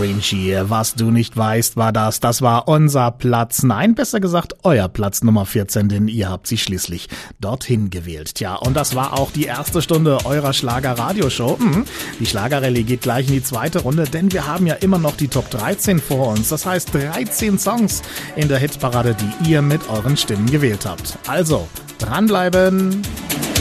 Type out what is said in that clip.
Avicii. Was du nicht weißt, war das war unser Platz, nein, besser gesagt euer Platz Nummer 14, denn ihr habt sie schließlich dorthin gewählt. Tja, und das war auch die erste Stunde eurer Schlager-Radioshow. Die Schlagerrallye geht gleich in die zweite Runde, denn wir haben ja immer noch die Top 13 vor uns. Das heißt 13 Songs in der Hitparade, die ihr mit euren Stimmen gewählt habt. Also, dranbleiben!